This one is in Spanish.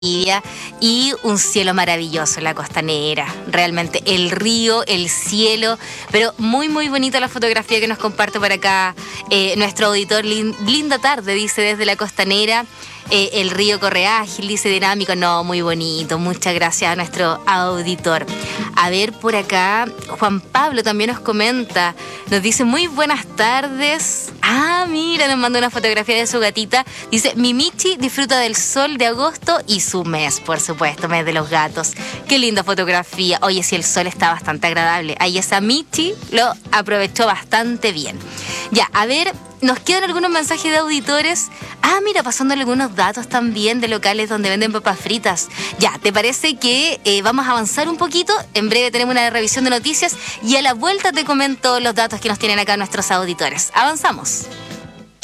y un cielo maravilloso en la costanera. Realmente el río, el cielo, pero muy muy bonita la fotografía que nos comparte por acá nuestro auditor. Linda tarde, dice, desde la costanera. El río corre ágil, dice, dinámico. No, muy bonito. Muchas gracias a nuestro auditor. A ver, por acá, Juan Pablo también nos comenta. Nos dice, muy buenas tardes. Ah, mira, nos manda una fotografía de su gatita. Dice, mi Michi disfruta del sol de agosto y su mes, por supuesto, mes de los gatos. Qué linda fotografía. Oye, sí, el sol está bastante agradable. Ahí esa Michi lo aprovechó bastante bien. Ya, a ver, nos quedan algunos mensajes de auditores. Ah, mira, pasándole algunos datos también de locales donde venden papas fritas. Ya, ¿te parece que vamos a avanzar un poquito? En breve tenemos una revisión de noticias y a la vuelta te comento los datos que nos tienen acá nuestros auditores. Avanzamos.